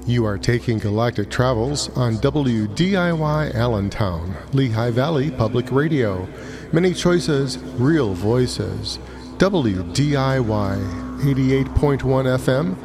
You are taking Galactic Travels on WDIY Allentown, Lehigh Valley Public Radio. Many choices, real voices. WDIY 88.1 FM,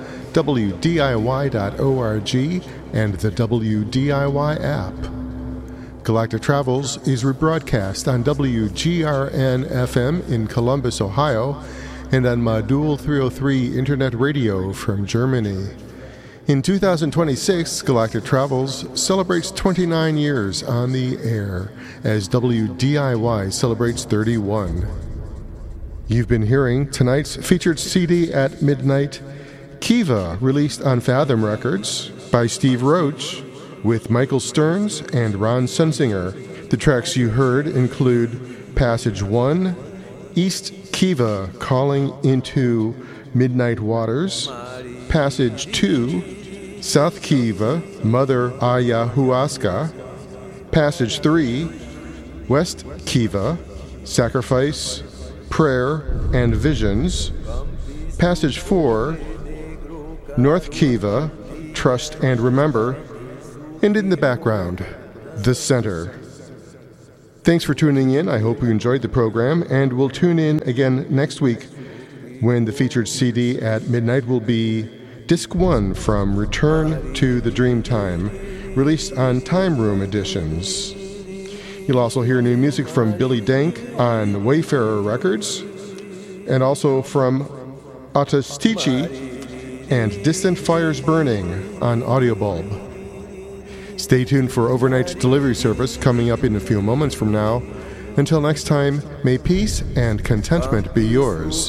WDIY.org, and the WDIY app. Galactic Travels is rebroadcast on WGRN FM in Columbus, Ohio, and on Modul 303 Internet Radio from Germany. In 2026, Galactic Travels celebrates 29 years on the air as WDIY celebrates 31. You've been hearing tonight's featured CD at midnight, Kiva, released on Fathom Records by Steve Roach with Michael Stearns and Ron Sensinger. The tracks you heard include Passage 1, East Kiva Calling into Midnight Waters, Passage 2, South Kiva, Mother Ayahuasca, Passage 3, West Kiva, Sacrifice, Prayer, and Visions, Passage 4, North Kiva, Trust and Remember, and in the background, The Center. Thanks for tuning in. I hope you enjoyed the program, and we'll tune in again next week when the featured CD at midnight will be Disc 1 from Return to the Dreamtime, released on Time Room editions. You'll also hear new music from Billy Dank on Wayfarer Records, and also from Autostici and Distant Fires Burning on Audiobulb. Stay tuned for overnight delivery service coming up in a few moments from now. Until next time, may peace and contentment be yours.